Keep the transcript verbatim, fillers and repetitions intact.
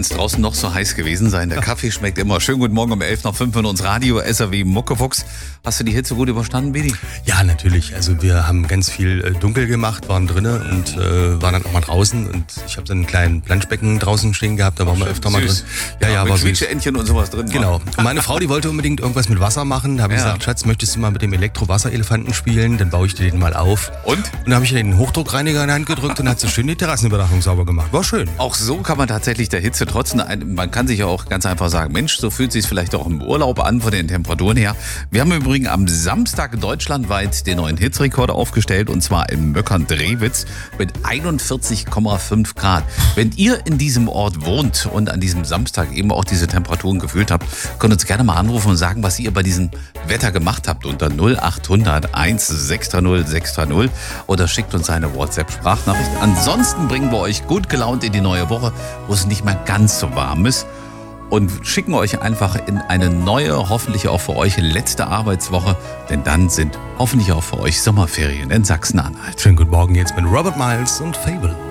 kann es draußen noch so heiß gewesen sein. Der Kaffee schmeckt immer. Schönen guten Morgen um elf nach fünf in uns Radio S R W Muckefuchs. Hast du die Hitze gut überstanden, Bidi? Ja, natürlich. Also wir haben ganz viel äh, dunkel gemacht, waren drinnen und äh, waren dann auch mal draußen. Und ich habe so einen kleinen Planschbecken draußen stehen gehabt, da waren wir öfter mal drin. Ja, ja, ja, mit Quietscheentchen und sowas drin. Genau. Und meine Frau, die wollte unbedingt irgendwas mit Wasser machen. Da habe ich ja. gesagt, Schatz, möchtest du mal mit dem Elektro-Wasserelefanten spielen? Dann baue ich dir den mal auf. Und? Und dann habe ich den Hochdruckreiniger in die Hand gedrückt und hat so schön die Terrassenüberdachung sauber gemacht. War schön. Auch so kann man tatsächlich der Hitze trotzdem, man kann sich ja auch ganz einfach sagen, Mensch, so fühlt sich vielleicht auch im Urlaub an von den Temperaturen her. Wir haben übrigens am Samstag deutschlandweit den neuen Hitzrekord aufgestellt und zwar in Möckern-Drewitz mit einundvierzig Komma fünf Grad. Wenn ihr in diesem Ort wohnt und an diesem Samstag eben auch diese Temperaturen gefühlt habt, könnt ihr uns gerne mal anrufen und sagen, was ihr bei diesem Wetter gemacht habt unter null acht hundert eins sechs null sechs null oder schickt uns eine WhatsApp-Sprachnachricht. Ansonsten bringen wir euch gut gelaunt in die neue Woche, wo es nicht mehr ganz so warm ist und schicken euch einfach in eine neue, hoffentlich auch für euch letzte Arbeitswoche, denn dann sind hoffentlich auch für euch Sommerferien in Sachsen-Anhalt. Schönen guten Morgen jetzt mit Robert Miles und Fable.